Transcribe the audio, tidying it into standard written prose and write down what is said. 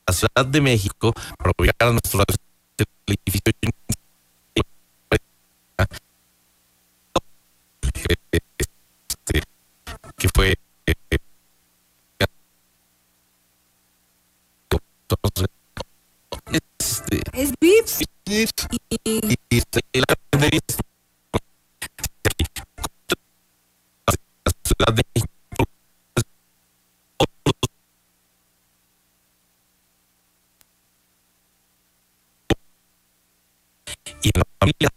la Ciudad de México para ubicar a nuestro edificio que fue entonces, Es Vips. y la Ciudad de México y en la familia